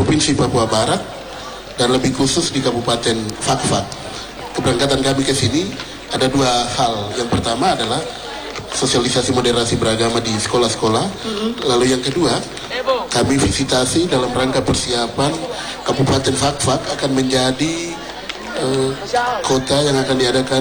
Provinsi Papua Barat dan lebih khusus di Kabupaten Fakfak. Keberangkatan kami ke sini ada dua hal. Yang pertama adalah sosialisasi moderasi beragama di sekolah-sekolah. Lalu yang kedua, kami visitasi dalam rangka persiapan Kabupaten Fakfak akan menjadi kota yang akan diadakan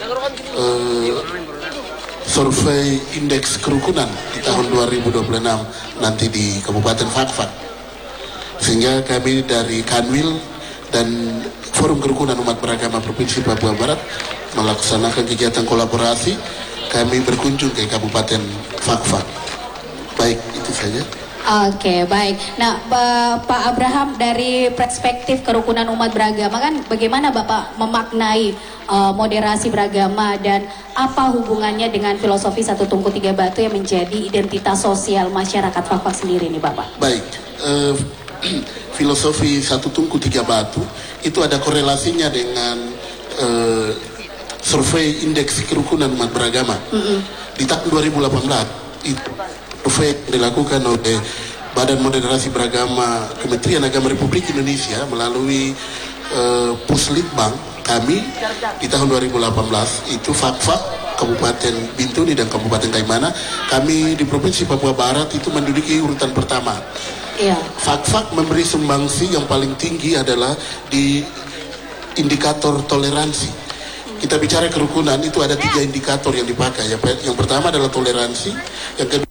survei indeks kerukunan di tahun 2026 nanti di Kabupaten Fakfak. Sehingga kami dari Kanwil dan Forum Kerukunan Umat Beragama Provinsi Papua Barat melaksanakan kegiatan kolaborasi. Kami berkunjung ke Kabupaten Fakfak. Baik, itu saja. Oke, baik. Nah, Pak Abraham, dari perspektif kerukunan umat beragama kan bagaimana Bapak memaknai moderasi beragama dan apa hubungannya dengan filosofi Satu Tungku Tiga Batu yang menjadi identitas sosial masyarakat Fakfak sendiri nih Bapak? Baik, filosofi Satu Tungku Tiga Batu itu ada korelasinya dengan survei indeks kerukunan umat beragama. Di tahun 2018 itu survei dilakukan oleh Badan Moderasi Beragama Kementerian Agama Republik Indonesia melalui Puslitbang kami di tahun 2018 itu Fakfak, Kabupaten Bintuni dan Kabupaten Taimana, kami di Provinsi Papua Barat itu menduduki urutan pertama. Fakfak memberi sumbangsi yang paling tinggi adalah di indikator toleransi. Kita bicara kerukunan itu ada 3 indikator yang dipakai. Yang pertama adalah toleransi, yang kedua